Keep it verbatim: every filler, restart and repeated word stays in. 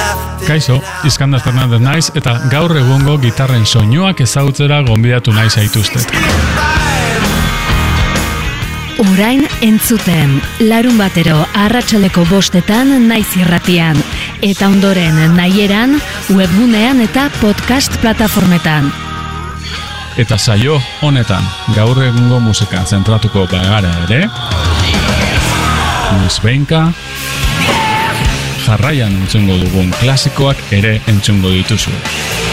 Kaixo, Iskandar Fernandez naiz eta gaur egungo gitarren soinuak ezagutzera gonbidatu nahi zaituztet. Orain entzuten, larun batero arratsaleko bostetan naiz irratian, eta ondoren nahieran, webgunean eta podcast plataformetan. Eta saio honetan, gaur egungo musikan zentratuko bagara ere, noizbehinka, jarraian entzungo dugun klasikoak ere entzungo dituzu.